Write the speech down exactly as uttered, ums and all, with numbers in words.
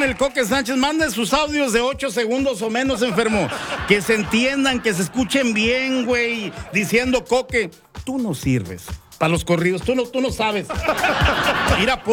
el Coque Sánchez. Manden sus audios de ocho segundos o menos, enfermo. Que se entiendan, que se escuchen bien, güey. Diciendo, Coque, tú no sirves para los corridos. Tú no, tú no sabes. Mira,